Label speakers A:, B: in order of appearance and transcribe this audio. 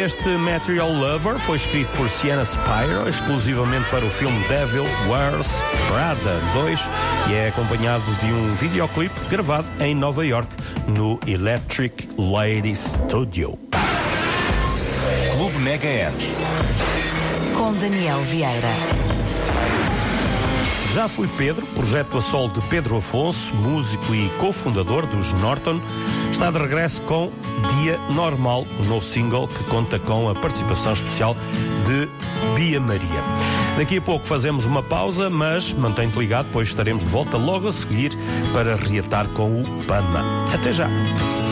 A: Este Material Lover foi escrito por Sienna Spiro exclusivamente para o filme Devil Wears Prada 2 e é acompanhado de um videoclipe gravado em Nova York no Electric Lady Studio.
B: Clube Mega Hits
C: com Daniel Vieira.
A: Já Fui Pedro, projeto a solo de Pedro Afonso, músico e cofundador dos Norton, está de regresso com Dia Normal, um novo single que conta com a participação especial de Bia Maria. Daqui a pouco fazemos uma pausa, mas mantém-te ligado, pois estaremos de volta logo a seguir para reatar com o Pama. Até já!